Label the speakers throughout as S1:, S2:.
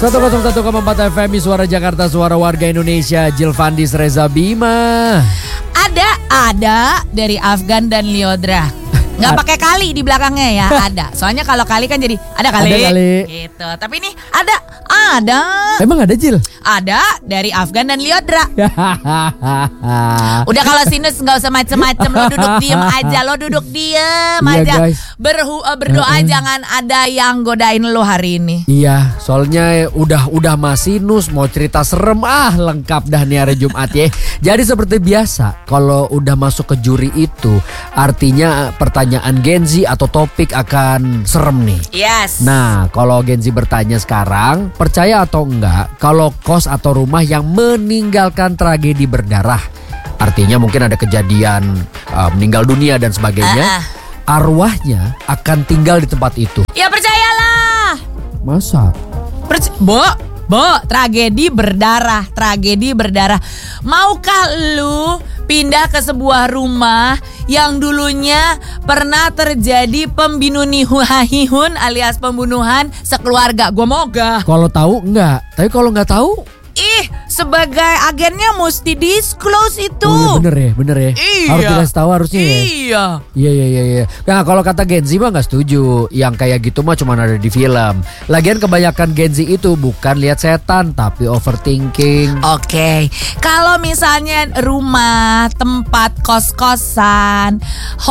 S1: 101,4 FM Suara Jakarta, suara warga Indonesia. Jill Fandis, Reza Bima.
S2: Ada dari Afgan dan Lyodra. Nggak pakai kali di belakangnya ya, ada. Soalnya kalau kali kan jadi ada kali. Gitu. Tapi ini ada.
S1: Emang ada, Jill?
S2: Ada dari Afgan dan Lyodra. Udah kalau sinus nggak usah macem-macem, lo duduk diem aja, aja.
S1: Guys.
S2: Berdoa jangan ada yang godain lo hari ini.
S1: Iya, soalnya udah sinus, mau cerita serem, lengkap dah nih hari Jumat ya. Jadi seperti biasa, kalau udah masuk ke juri itu, artinya pertanyaan Gen Z atau topik akan serem nih.
S2: Yes.
S1: Nah, kalau Gen Z bertanya sekarang, percaya atau enggak kalau kos atau rumah yang meninggalkan tragedi berdarah, artinya mungkin ada kejadian meninggal dunia dan sebagainya, arwahnya akan tinggal di tempat itu.
S2: Ya percayalah.
S1: Masa?
S2: Bo, tragedi berdarah. Maukah lu pindah ke sebuah rumah yang dulunya pernah terjadi pembunuhan alias pembunuhan sekeluarga? Gua mogah.
S1: Kalau tahu enggak, tapi kalau nggak tahu,
S2: sebagai agennya mesti disclose itu.
S1: Oh iya, bener ya.
S2: Iya.
S1: Harus dikasih tahu harusnya ya. Iya. Nah kalau kata Gen Z mah nggak setuju. Yang kayak gitu mah cuma ada di film. Lagian kebanyakan Gen Z itu bukan lihat setan tapi overthinking.
S2: Oke. Kalau misalnya rumah, tempat kos-kosan,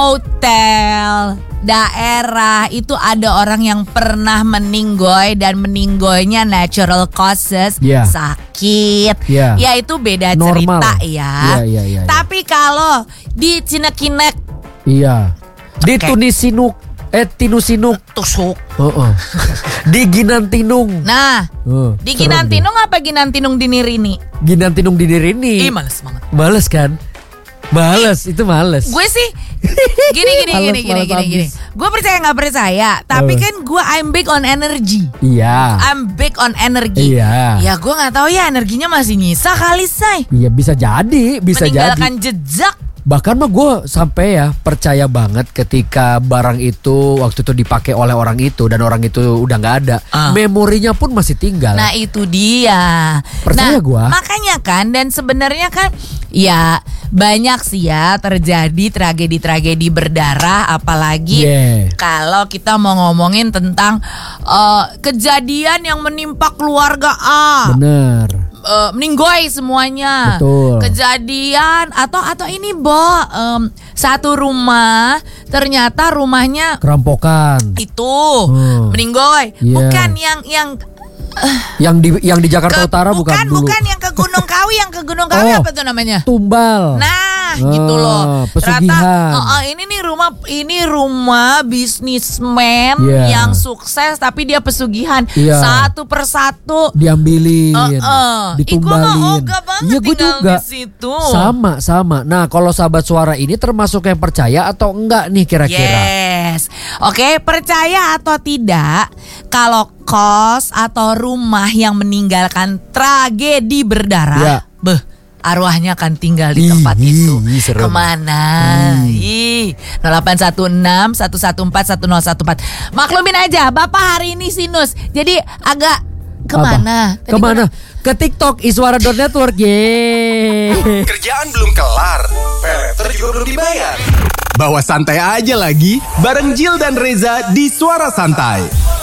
S2: hotel, daerah itu ada orang yang pernah meninggoy dan meninggoynya natural causes, sakit. Ya itu beda
S1: normal.
S2: Cerita ya.
S1: Iya.
S2: Tapi kalau di Cinekinek,
S1: di Tunisinuk, Tinusinuk,
S2: tusuk.
S1: Di Ginantinung.
S2: Nah, di Ginantinung apa Ginantinung Dinirini?
S1: Ginantinung Dinirini.
S2: Males banget.
S1: Males kan? Itu males.
S2: Gue sih gini. Gue percaya nggak percaya, tapi kan gue I'm big on energy.
S1: Iya.
S2: I'm big on energy.
S1: Iya.
S2: Ya gue nggak tahu ya energinya masih nyisa kali, say.
S1: Iya bisa jadi.
S2: Meninggalkan jejak.
S1: Bahkan mah gue sampai percaya banget ketika barang itu waktu itu dipakai oleh orang itu dan orang itu udah nggak ada, memorinya pun masih tinggal.
S2: Nah itu dia.
S1: Percaya gue.
S2: Makanya kan, dan sebenarnya kan ya banyak sih ya terjadi tragedi-tragedi berdarah, apalagi kalau kita mau ngomongin tentang kejadian yang menimpa keluarga A.
S1: Bener.
S2: Meninggoy semuanya.
S1: Betul.
S2: Kejadian atau ini satu rumah ternyata rumahnya
S1: kerampokan.
S2: Itu meninggoy. Bukan yang di Jakarta Utara bukan yang ke Gunung Kawi, apa tuh namanya?
S1: Tumbal.
S2: Nah, gitu loh.
S1: Pesugihan.
S2: Ternyata ini rumah bisnismen yang sukses tapi dia pesugihan. Satu persatu
S1: diambilin, ditumbalin.
S2: Iya, gue juga.
S1: Sama. Nah, kalau sahabat suara ini termasuk yang percaya atau enggak nih kira-kira?
S2: Yes. Oke, percaya atau tidak kalau kos atau rumah yang meninggalkan tragedi berdarah, arwahnya akan tinggal di tempat itu. Kemana? 0816 114 1014. Maklumin aja, Bapak hari ini sinus, jadi agak kemana?
S1: Ke TikTok iswara.network.
S3: Kerjaan belum kelar, peleter juga belum dibayar. Bawa santai aja lagi bareng Jill dan Reza di Suara Santai.